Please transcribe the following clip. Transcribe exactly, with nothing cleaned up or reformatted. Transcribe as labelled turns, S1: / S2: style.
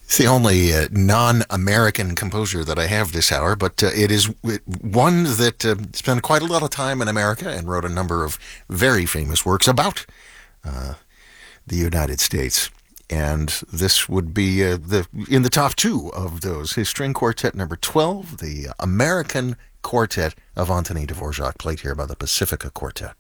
S1: It's the only uh, non-American composer that I have this hour, but uh, it is one that uh, spent quite a lot of time in America and wrote a number of very famous works about uh, the United States. And this would be uh, the in the top two of those. His string quartet number twelve, the American Quartet of Antonin Dvorak, played here by the Pacifica Quartet.